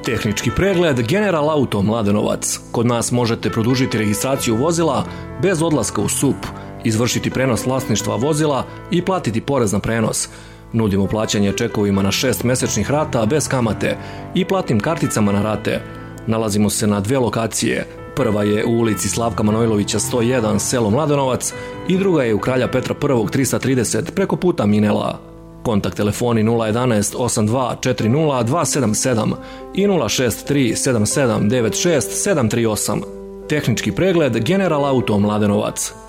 Tehnički pregled General Auto Mladenovac. Kod nas možete produžiti registraciju vozila bez odlaska u SUP, izvršiti prenos vlasništva vozila i platiti porez na prenos. Nudimo plaćanje čekovima na 6 mesečnih rata bez kamate i platnim karticama na rate. Nalazimo se na 2 lokacije. Prva je u ulici Slavka Manojlovića 101, selo Mladenovac, i druga je u Kralja Petra I 330 preko puta Minela. Kontakt telefoni 011 82 40 277 i 063 77 96 738. Tehnički pregled General Auto Mladenovac.